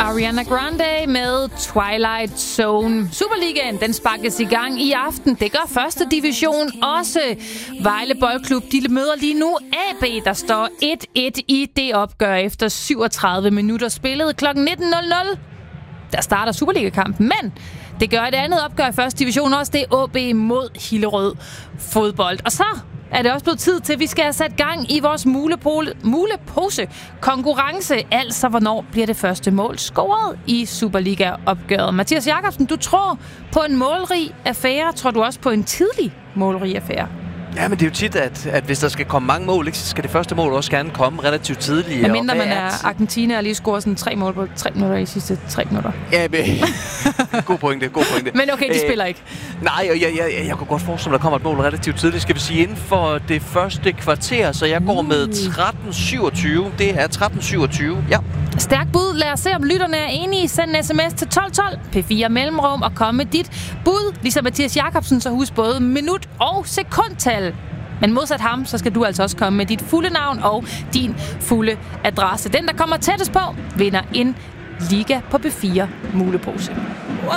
Ariana Grande med Twilight Zone. Superligaen, den sparkes i gang i aften. Det gør første division også. Vejle Boldklub, de møder lige nu AB, der står 1-1 i det opgør efter 37 minutter spillet. Kl. 19.00, der starter Superligakampen, men det gør et andet opgør i første division også. Det er AB mod Hillerød Fodbold. Og så er det også blevet tid til, at vi skal have sat gang i vores mulepose-konkurrence. Altså, hvornår bliver det første mål scoret i Superliga-opgøret? Mathias Jakobsen, du tror på en målrig affære. Tror du også på en tidlig målrig affære? Ja, men det er jo tit, at hvis der skal komme mange mål, ikke, så skal det første mål også gerne komme relativt tidligt. Men mindre man er Argentina og lige scorer sådan 3 mål på 3 minutter i sidste 3 minutter. Ja, men god pointe. Men okay, de spiller ikke. Nej, og jeg kunne godt forestille mig, at der kommer et mål relativt tidligt. Skal vi sige inden for det første kvarter, så jeg går med 13.27. Det er 13.27, ja. Stærk bud. Lad os se, om lytterne er enige. Send en sms til 1212 P4 Mellemrum og kom med dit bud. Ligesom Mathias Jakobsen, så husk både minut- og sekundtal. Men modsat ham, så skal du altså også komme med dit fulde navn og din fulde adresse. Den, der kommer tættest på, vinder en Liga på B4 mulepose.